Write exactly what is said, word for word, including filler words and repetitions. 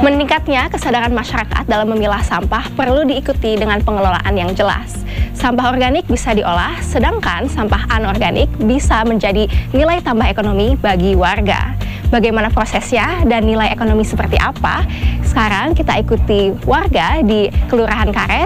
Meningkatnya kesadaran masyarakat dalam memilah sampah perlu diikuti dengan pengelolaan yang jelas. Sampah organik bisa diolah, sedangkan sampah anorganik bisa menjadi nilai tambah ekonomi bagi warga. Bagaimana prosesnya dan nilai ekonomi seperti apa? Sekarang kita ikuti warga di Kelurahan Karet